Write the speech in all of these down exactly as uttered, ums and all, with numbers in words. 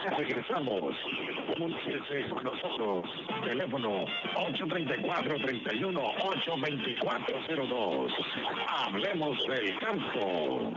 regresamos. Comuníquese con nosotros. Teléfono ocho tres cuatro, tres uno, ocho dos cuatro cero dos. Hablemos del campo.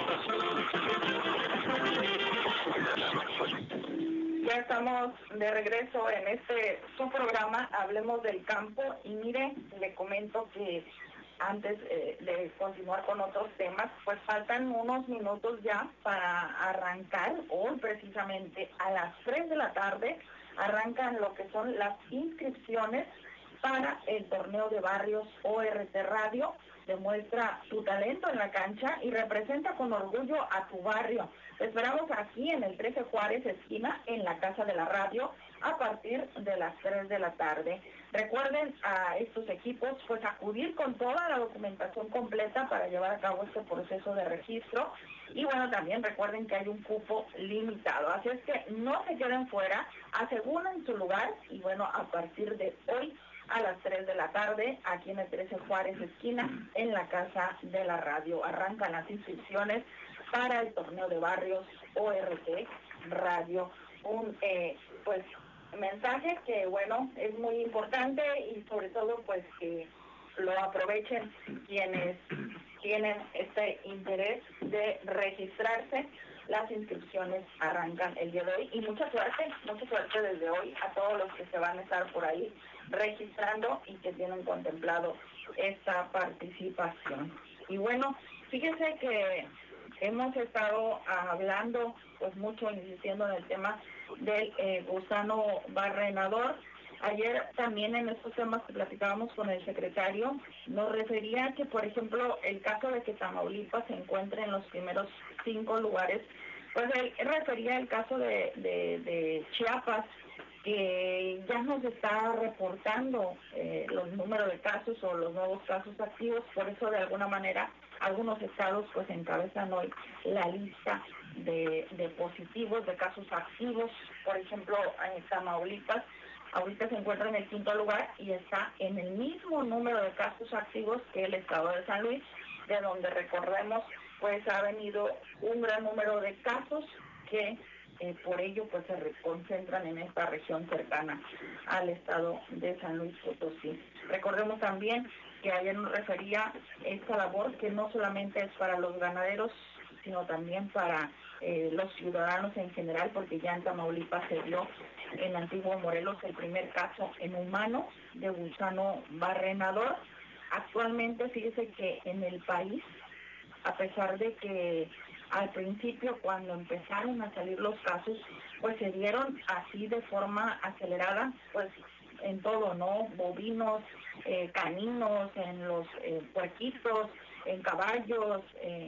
Ya estamos de regreso en este su programa, Hablemos del Campo, y mire, le comento que antes eh, de continuar con otros temas, pues faltan unos minutos ya para arrancar. Hoy precisamente a las tres de la tarde arrancan lo que son las inscripciones para el torneo de barrios O R T Radio. Demuestra tu talento en la cancha y representa con orgullo a tu barrio. Te esperamos aquí en el trece Juárez, esquina, en la Casa de la Radio, a partir de las tres de la tarde. Recuerden a estos equipos pues acudir con toda la documentación completa para llevar a cabo este proceso de registro. Y bueno, también recuerden que hay un cupo limitado. Así es que no se queden fuera, aseguren su lugar y bueno, a partir de hoy a las tres de la tarde, aquí en el trece Juárez, esquina, en la Casa de la Radio. Arrancan las inscripciones para el torneo de barrios O R T Radio. Un, eh, pues, mensaje que, bueno, es muy importante y sobre todo, pues, que lo aprovechen quienes tienen este interés de registrarse. Las inscripciones arrancan el día de hoy y mucha suerte, mucha suerte desde hoy a todos los que se van a estar por ahí registrando y que tienen contemplado esta participación. Y bueno, fíjense que hemos estado hablando pues mucho, insistiendo en el tema del eh, gusano barrenador. Ayer también en estos temas que platicábamos con el secretario, nos refería que, por ejemplo, el caso de que Tamaulipas se encuentre en los primeros cinco lugares, pues él refería el caso de, de, de Chiapas, que ya nos está reportando eh, los números de casos o los nuevos casos activos. Por eso, de alguna manera, algunos estados pues encabezan hoy la lista de, de positivos, de casos activos. Por ejemplo, en Tamaulipas ahorita se encuentra en el quinto lugar y está en el mismo número de casos activos que el estado de San Luis, de donde, recordemos, pues ha venido un gran número de casos que eh, por ello pues se concentran en esta región cercana al estado de San Luis Potosí. Recordemos también que ayer nos refería esta labor que no solamente es para los ganaderos, sino también para eh, los ciudadanos en general, porque ya en Tamaulipas se dio en Antiguo Morelos el primer caso en humanos de gusano barrenador. Actualmente, fíjese que en el país, a pesar de que al principio, cuando empezaron a salir los casos, pues se dieron así de forma acelerada, pues en todo, ¿no? Bovinos, eh, caninos, en los eh, puerquitos, en caballos, eh,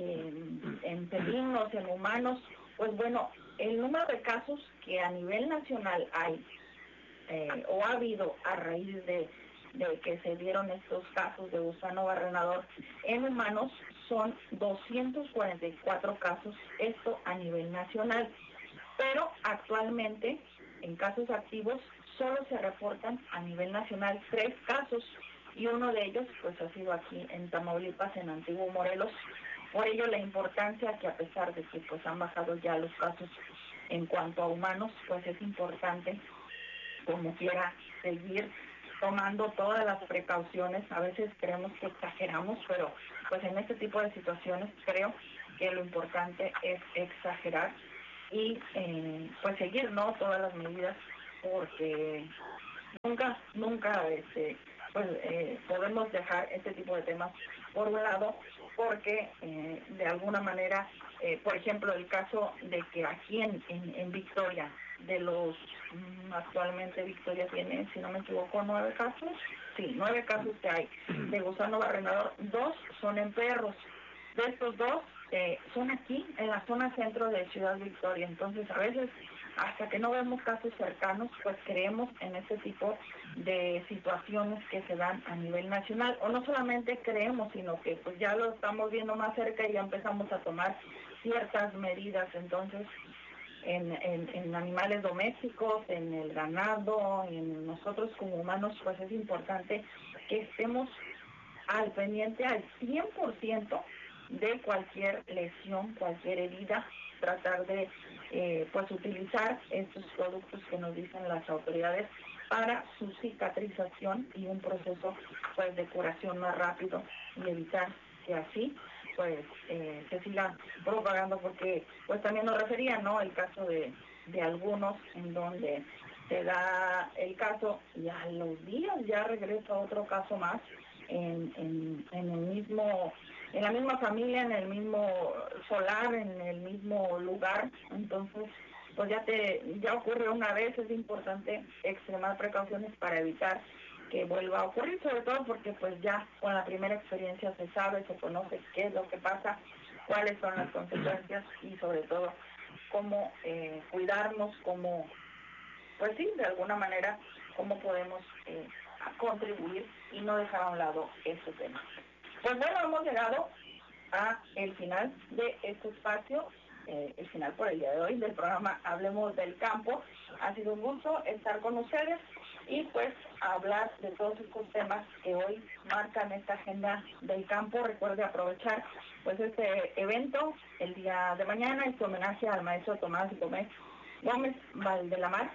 en, en felinos, en humanos. Pues bueno, el número de casos que a nivel nacional hay eh, o ha habido a raíz de, de que se dieron estos casos de gusano barrenador en humanos son doscientos cuarenta y cuatro casos, esto a nivel nacional. Pero actualmente, en casos activos, solo se reportan a nivel nacional tres casos, y uno de ellos pues ha sido aquí en Tamaulipas, en Antiguo Morelos. Por ello la importancia que, a pesar de que pues han bajado ya los casos en cuanto a humanos, pues es importante como quiera seguir tomando todas las precauciones. A veces creemos que exageramos, pero pues en este tipo de situaciones creo que lo importante es exagerar y eh, pues seguir, ¿no?, todas las medidas, porque nunca, nunca este, pues eh, podemos dejar este tipo de temas por un lado, porque eh, de alguna manera, eh, por ejemplo, el caso de que aquí en, en, en Victoria, de los, mm, actualmente Victoria tiene, si no me equivoco, nueve casos, sí, nueve casos que hay de gusano barrenador, dos son en perros. De estos dos eh, son aquí en la zona centro de Ciudad Victoria. Entonces, a veces, hasta que no vemos casos cercanos, pues creemos en este tipo de situaciones que se dan a nivel nacional. O no solamente creemos, sino que pues ya lo estamos viendo más cerca y ya empezamos a tomar ciertas medidas. Entonces, en, en, en animales domésticos, en el ganado, en nosotros como humanos, pues es importante que estemos al pendiente al cien por ciento de cualquier lesión, cualquier herida tratar de eh, pues utilizar estos productos que nos dicen las autoridades para su cicatrización y un proceso pues de curación más rápido y evitar que así pues eh, se siga propagando, porque pues también nos refería, ¿no?, el caso de, de algunos en donde se da el caso y a los días ya regresa otro caso más en, en, en el mismo, en la misma familia, en el mismo solar, en el mismo lugar. Entonces pues ya te ya ocurre una vez. Es importante extremar precauciones para evitar que vuelva a ocurrir, sobre todo porque pues ya con la primera experiencia se sabe, se conoce qué es lo que pasa, cuáles son las consecuencias y sobre todo cómo eh, cuidarnos, cómo, pues sí, de alguna manera, cómo podemos eh, contribuir y no dejar a un lado este tema. Pues bueno, hemos llegado a el final de este espacio, eh, el final por el día de hoy del programa Hablemos del Campo. Ha sido un gusto estar con ustedes y pues hablar de todos estos temas que hoy marcan esta agenda del campo. Recuerde aprovechar pues este evento el día de mañana, este homenaje al maestro Tomás Gómez Gómez Valdelamar,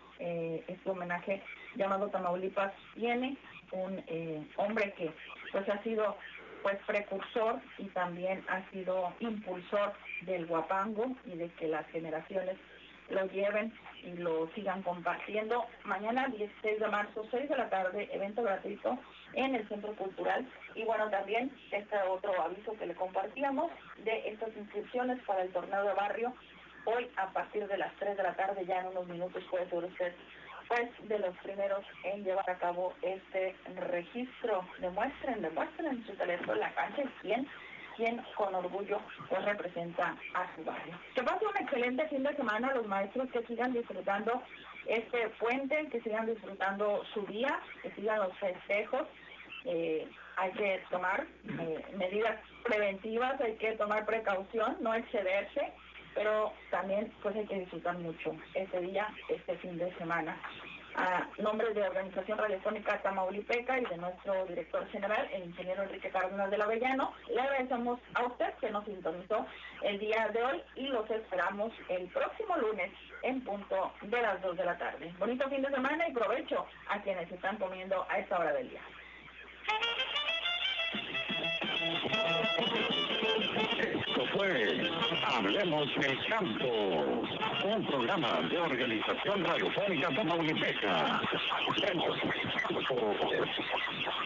eh, este homenaje llamado Tamaulipas Tiene, un eh, hombre que pues ha sido pues precursor y también ha sido impulsor del huapango y de que las generaciones lo lleven y lo sigan compartiendo. Mañana dieciséis de marzo, seis de la tarde, evento gratuito en el Centro Cultural. Y bueno, también este otro aviso que le compartíamos de estas inscripciones para el torneo de barrio. Hoy a partir de las tres de la tarde, ya en unos minutos puede ser usted pues de los primeros en llevar a cabo este registro. Demuestren, demuestren su talento en la cancha y quién, quién con orgullo pues representa a su barrio. Que pase un excelente fin de semana los maestros, que sigan disfrutando este puente, que sigan disfrutando su día, que sigan los festejos. Eh, hay que tomar eh, medidas preventivas, hay que tomar precaución, no excederse, pero también pues hay que disfrutar mucho este día, este fin de semana. A nombre de Organización Radiofónica Tamaulipeca y de nuestro director general, el ingeniero Enrique Cárdenas del Avellano, le agradecemos a usted que nos sintonizó el día de hoy y los esperamos el próximo lunes en punto de las dos de la tarde. Bonito fin de semana y provecho a quienes están comiendo a esta hora del día. Esto fue Hablemos del Campo, un programa de Organización Radiofónica Tamaulipeca. Hablemos del Campo.